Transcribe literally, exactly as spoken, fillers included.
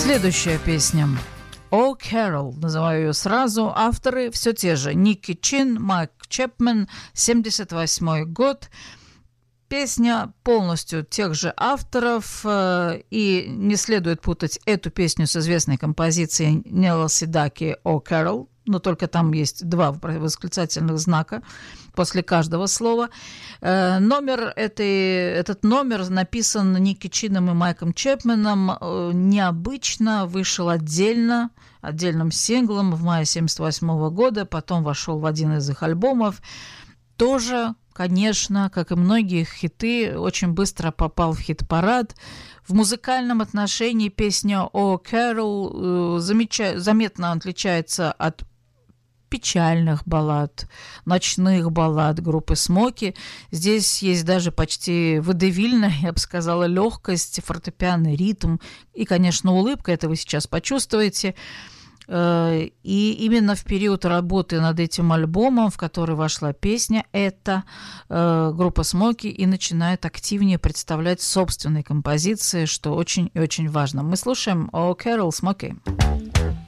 Следующая песня. «О, Кэрол», называю ее сразу. Авторы все те же. Ники Чин, Майк Чепмен, семьдесят восьмой год. Песня полностью тех же авторов, и не следует путать эту песню с известной композицией Нела Седаки «О, Кэрол», но только там есть два восклицательных знака после каждого слова. Номер этой, этот номер написан Ники Чином и Майком Чепменом необычно, вышел отдельно, отдельным синглом в мае семьдесят восьмого года, потом вошел в один из их альбомов. Тоже, конечно, как и многие хиты, очень быстро попал в хит-парад. В музыкальном отношении песня «О, Кэрол» замеча... заметно отличается от печальных баллад, ночных баллад группы «Смоки». Здесь есть даже почти водевильная, я бы сказала, легкость, фортепианный ритм и, конечно, улыбка. Это вы сейчас почувствуете. И именно в период работы над этим альбомом, в который вошла песня, эта группа «Смоки» и начинает активнее представлять собственные композиции, что очень и очень важно. Мы слушаем «О, Кэрол» Смоки.